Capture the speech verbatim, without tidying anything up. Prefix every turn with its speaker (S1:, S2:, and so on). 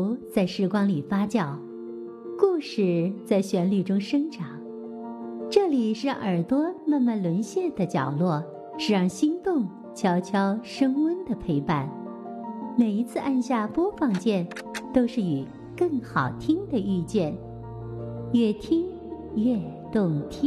S1: 流在时光里发酵，故事在旋律中生长。这里是让耳朵慢慢沦陷的角落，是让心动悄悄升温的陪伴。每一次按下播放键，都是与更好听的遇见。越听越动听。